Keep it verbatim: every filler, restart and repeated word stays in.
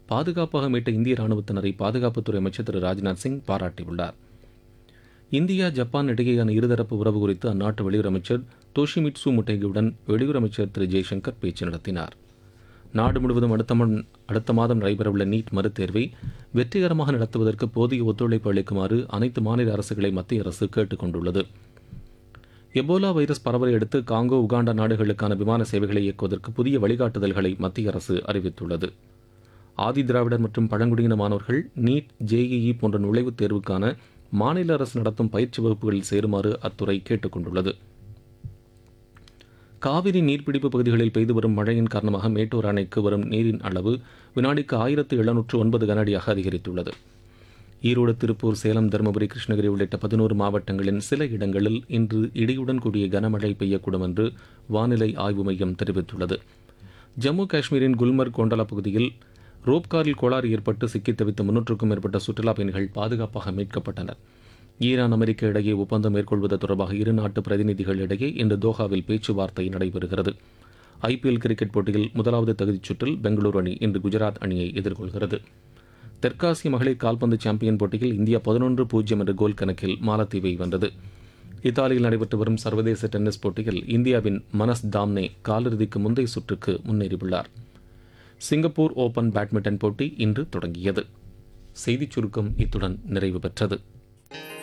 பாதுகாப்பாக மீட்ட இந்திய ராணுவத்தினரை பாதுகாப்புத்துறை அமைச்சர் திரு ராஜ்நாத் சிங் பாராட்டியுள்ளார். இந்தியா ஜப்பான் இடையேயான இருதரப்பு உறவு குறித்து அந்நாட்டு வெளியுறவு அமைச்சர் தோஷிமிட்சு முட்டேகியுடன் வெளியுறவு அமைச்சர் திரு ஜெய்சங்கர் பேச்சு நடத்தினார். நாடு முழுவதும் அடுத்த ம- அடுத்த மாதம் நடைபெறவுள்ள நீட் மறுதேர்வை வெற்றிகரமாக நடத்துவதற்கு போதிய ஒத்துழைப்பு அளிக்குமாறு அனைத்து மாநில அரசுகளை மத்திய அரசு கேட்டுக் கொண்டுள்ளது. எபோலா வைரஸ் பரவலை அடுத்து காங்கோ, உகாண்டா நாடுகளுக்கான விமான சேவைகளை இயக்குவதற்கு புதிய வழிகாட்டுதல்களை மத்திய அரசு அறிவித்துள்ளது. ஆதி திராவிடர் மற்றும் பழங்குடியின மாணவர்கள் நீட், ஜேஇஇ போன்ற நுழைவுத் தேர்வுக்கான மாநில அரசு நடத்தும் பயிற்சி வகுப்புகளில் சேருமாறு அத்துறை கேட்டுக் கொண்டுள்ளது. காவிரி நீர்பிடிப்பு பகுதிகளில் பெய்து வரும் மழையின் காரணமாக மேட்டூர் அணைக்கு வரும் நீரின் அளவு வினாடிக்கு ஆயிரத்து எழுநூற்று ஒன்பது கனஅடியாக அதிகரித்துள்ளது. ஈரோடு, திருப்பூர், சேலம், தருமபுரி, கிருஷ்ணகிரி உள்ளிட்ட பதினோரு மாவட்டங்களின் சில இடங்களில் இன்று இடியுடன் கூடிய கனமழை பெய்யக்கூடும் என்று வானிலை ஆய்வு மையம் தெரிவித்துள்ளது. ஜம்மு காஷ்மீரின் குல்மர்க், கோண்டலா பகுதியில் ரோப்காரில் கோளாறு ஏற்பட்டு சிக்கித் தவித்த முன்னூற்றுக்கும் மேற்பட்ட சுற்றுலாப் பயணிகள் பாதுகாப்பாக மீட்கப்பட்டனர். ஈரான், அமெரிக்க இடையே ஒப்பந்தம் மேற்கொள்வது தொடர்பாக இரு நாட்டு பிரதிநிதிகள் இடையே இன்று தோஹாவில் பேச்சுவார்த்தை நடைபெறுகிறது. ஐபிஎல் கிரிக்கெட் போட்டியில் முதலாவது தகுதிச் சுற்றில் பெங்களூரு அணி இன்று குஜராத் அணியை எதிர்கொள்கிறது. தெற்காசிய மகளிர் கால்பந்து சாம்பியன் போட்டியில் இந்தியா பதினொன்று பூஜ்ஜியம் என்ற கோல் கணக்கில் மாலத்தீவை வென்றது. இத்தாலியில் நடைபெற்று வரும் சர்வதேச டென்னிஸ் போட்டியில் இந்தியாவின் மனஸ் தாம்னே காலிறுதிக்கு முந்தைய சுற்றுக்கு முன்னேறியுள்ளார். சிங்கப்பூர் ஓபன் பேட்மிண்டன் போட்டி இன்று தொடங்கியது. செய்திச் சுருக்கம் இத்துடன் நிறைவு பெற்றது.